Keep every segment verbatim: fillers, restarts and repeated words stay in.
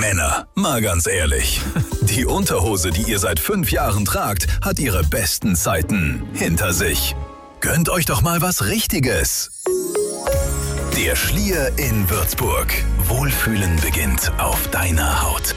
Männer, mal ganz ehrlich. Die Unterhose, die ihr seit fünf Jahren tragt, hat ihre besten Zeiten hinter sich. Gönnt euch doch mal was Richtiges. Der Schlier in Würzburg. Wohlfühlen beginnt auf deiner Haut.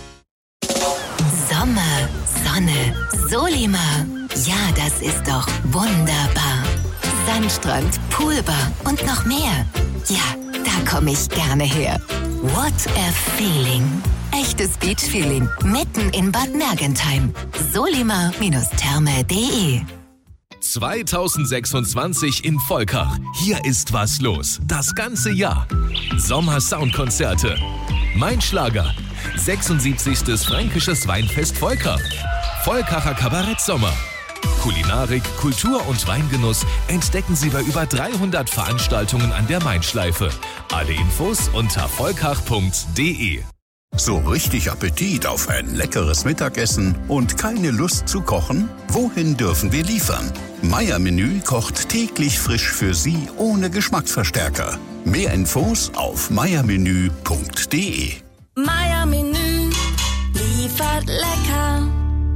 Sommer, Sonne, Solima. Ja, das ist doch wunderbar. Sandstrand, Poolbar und noch mehr. Ja, da komme ich gerne her. What a feeling. Echtes Beach-Feeling mitten in Bad Mergentheim. solima Therme punkt de zwanzig sechsundzwanzig in Volkach. Hier ist was los. Das ganze Jahr. Sommer-Soundkonzerte. Mein Schlager. sechsundsiebzigstes Fränkisches Weinfest Volkach. Volkacher Kabarett-Sommer. Kulinarik, Kultur und Weingenuss entdecken Sie bei über dreihundert Veranstaltungen an der Main-Schleife. Alle Infos unter volkach punkt de. So richtig Appetit auf ein leckeres Mittagessen und keine Lust zu kochen? Wohin dürfen wir liefern? Meier Menü kocht täglich frisch für Sie ohne Geschmacksverstärker. Mehr Infos auf meiermenü punkt de. Meier Menü liefert lecker.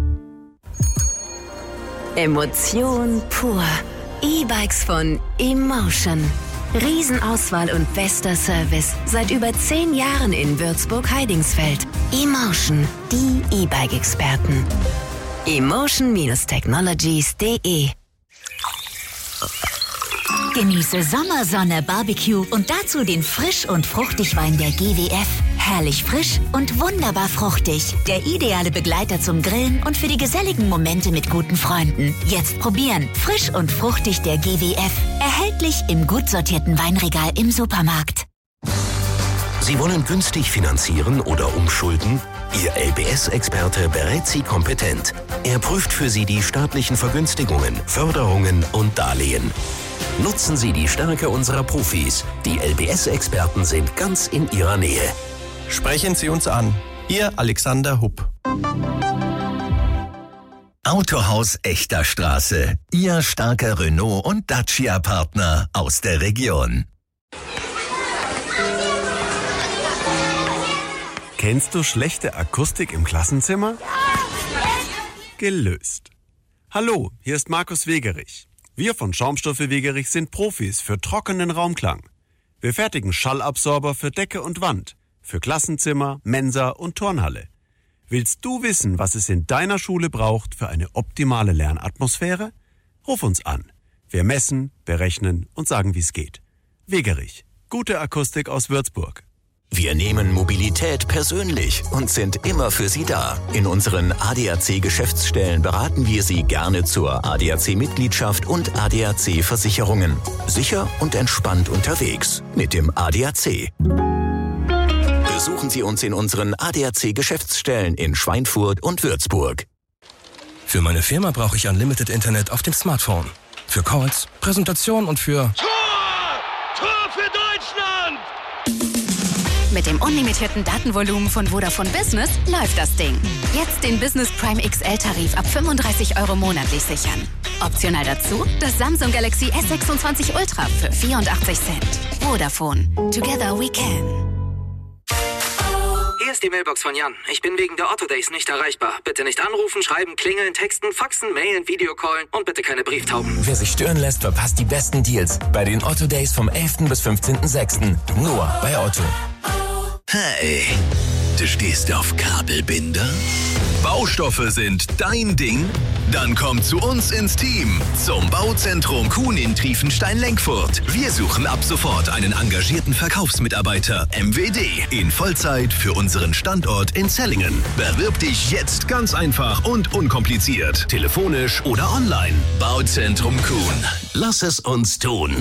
Emotion pur. E-Bikes von Emotion. Riesenauswahl und bester Service. Seit über zehn Jahren in Würzburg-Heidingsfeld. Emotion, die E-Bike-Experten. emotion Technologies punkt de. Genieße Sommersonne, Barbecue und dazu den Frisch- und Fruchtigwein der G W F. Herrlich frisch und wunderbar fruchtig. Der ideale Begleiter zum Grillen und für die geselligen Momente mit guten Freunden. Jetzt probieren. Frisch und fruchtig der G W F. Erhältlich im gut sortierten Weinregal im Supermarkt. Sie wollen günstig finanzieren oder umschulden? Ihr L B S-Experte berät Sie kompetent. Er prüft für Sie die staatlichen Vergünstigungen, Förderungen und Darlehen. Nutzen Sie die Stärke unserer Profis. Die L B S-Experten sind ganz in Ihrer Nähe. Sprechen Sie uns an. Ihr Alexander Hupp. Autohaus Echter Straße. Ihr starker Renault- und Dacia-Partner aus der Region. Kennst du schlechte Akustik im Klassenzimmer? Gelöst. Hallo, hier ist Markus Wegerich. Wir von Schaumstoffe Wegerich sind Profis für trockenen Raumklang. Wir fertigen Schallabsorber für Decke und Wand, für Klassenzimmer, Mensa und Turnhalle. Willst du wissen, was es in deiner Schule braucht für eine optimale Lernatmosphäre? Ruf uns an. Wir messen, berechnen und sagen, wie es geht. Wegerich. Gute Akustik aus Würzburg. Wir nehmen Mobilität persönlich und sind immer für Sie da. In unseren A D A C-Geschäftsstellen beraten wir Sie gerne zur A D A C-Mitgliedschaft und A D A C-Versicherungen. Sicher und entspannt unterwegs mit dem A D A C. Besuchen Sie uns in unseren A D A C-Geschäftsstellen in Schweinfurt und Würzburg. Für meine Firma brauche ich Unlimited Internet auf dem Smartphone. Für Calls, Präsentationen und für... Tor! Tor für Deutschland! Mit dem unlimitierten Datenvolumen von Vodafone Business läuft das Ding. Jetzt den Business Prime X L-Tarif ab fünfunddreißig Euro monatlich sichern. Optional dazu das Samsung Galaxy S sechsundzwanzig Ultra für vierundachtzig Cent. Vodafone. Together we can. Hier ist die Mailbox von Jan. Ich bin wegen der Otto Days nicht erreichbar. Bitte nicht anrufen, schreiben, klingeln, texten, faxen, mailen, Videocallen und bitte keine Brieftauben. Wer sich stören lässt, verpasst die besten Deals bei den Otto Days vom elften bis fünfzehnten sechsten Nur bei Otto. Hey, du stehst auf Kabelbinder? Baustoffe sind dein Ding? Dann komm zu uns ins Team, zum Bauzentrum Kuhn in Triefenstein-Lenkfurt. Wir suchen ab sofort einen engagierten Verkaufsmitarbeiter, M W D, in Vollzeit für unseren Standort in Zellingen. Bewirb dich jetzt ganz einfach und unkompliziert, telefonisch oder online. Bauzentrum Kuhn. Lass es uns tun.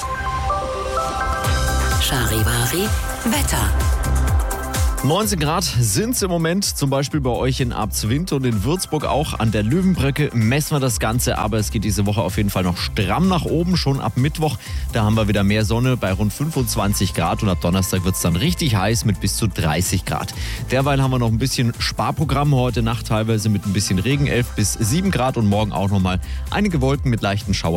Charivari Wetter. neunzehn Grad sind es im Moment, zum Beispiel bei euch in Abzwind und in Würzburg auch. An der Löwenbrücke messen wir das Ganze, aber es geht diese Woche auf jeden Fall noch stramm nach oben, schon ab Mittwoch. Da haben wir wieder mehr Sonne bei rund fünfundzwanzig Grad und ab Donnerstag wird es dann richtig heiß mit bis zu dreißig Grad. Derweil haben wir noch ein bisschen Sparprogramm heute Nacht, teilweise mit ein bisschen Regen, elf bis sieben Grad und morgen auch nochmal einige Wolken mit leichten Schauern.